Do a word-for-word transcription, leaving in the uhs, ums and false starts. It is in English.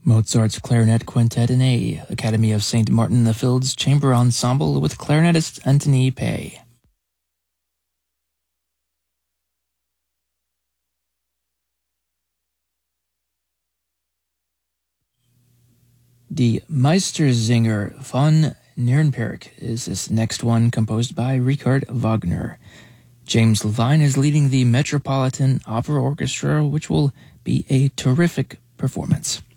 Mozart's Clarinet Quintet in A, Academy of Saint Martin the Fields Chamber Ensemble with clarinetist Anthony Pay. Die Meistersinger von Nürnberg is this next one, composed by Richard Wagner. James Levine is leading the Metropolitan Opera Orchestra, which will be a terrific performance.